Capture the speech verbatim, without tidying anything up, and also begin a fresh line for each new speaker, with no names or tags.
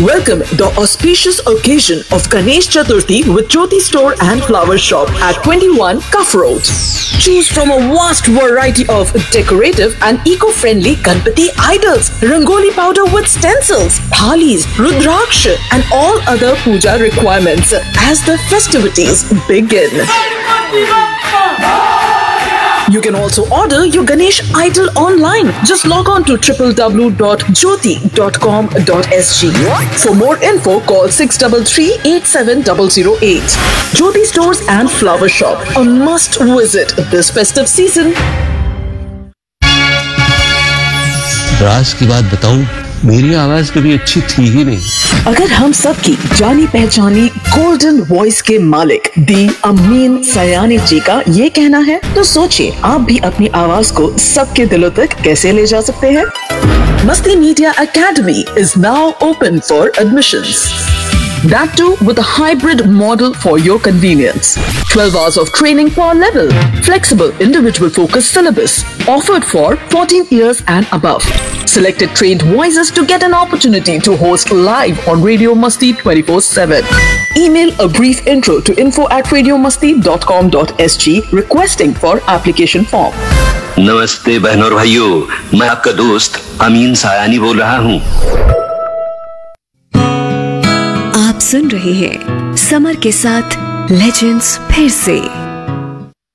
Welcome the auspicious occasion of Ganesh Chaturthi with Jyoti Store and Flower Shop at twenty-one Cuff Road. Choose from a vast variety of decorative and eco-friendly Ganpati idols, Rangoli powder with stencils, thalis, Rudraksha and all other puja requirements as the festivities begin. You can also order your Ganesh idol online. Just log on to w w w dot jyoti dot com dot s g. For more info, call six three three, eight seven zero zero eight. Jyoti Stores and Flower Shop, a must visit this festive season.
राज की बात बताऊं, मेरी आवाज कभी अच्छी थी ही नहीं।
अगर हम सब की जानी पहचानी गोल्डन वॉइस के मालिक दी अमीन सयानी जी का ये कहना है, तो सोचिए आप भी अपनी आवाज को सबके दिलों तक कैसे ले जा सकते हैं। मस्ती media academy is now open for admissions. That too with a hybrid model for your convenience. twelve hours of training per level. Flexible individual focused syllabus. Offered for fourteen years and above. Selected trained voices to get an opportunity to host live on Radio Masti twenty-four seven. Email a brief intro to info at radio masti dot com dot s g requesting for application form.
नमस्ते बहनों और भाइयों, मैं आपका दोस्त अमीन सायानी बोल रहा हूँ।
आप सुन रहे हैं समर के साथ लेजेंड्स फिर से।